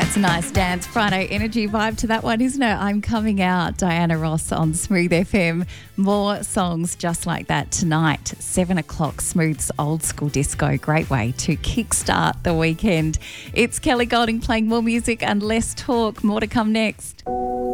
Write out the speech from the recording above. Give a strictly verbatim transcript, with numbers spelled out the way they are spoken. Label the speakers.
Speaker 1: That's a nice Dance Friday energy vibe to that one, isn't it? I'm Coming Out, Diana Ross on Smooth F M. More songs just like that tonight. Seven o'clock, Smooth's Old School Disco. Great way to kickstart the weekend. It's Kelly Golding playing more music and less talk. More to come next.